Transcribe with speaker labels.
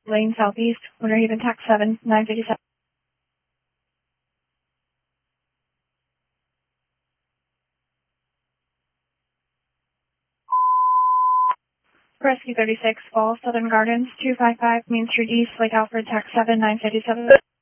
Speaker 1: Lane Southeast, Winter Haven, Tax 7, 957. Rescue 36, Fall, Southern Gardens, 255, Main Street East, Lake Alfred, Tax 7, 957.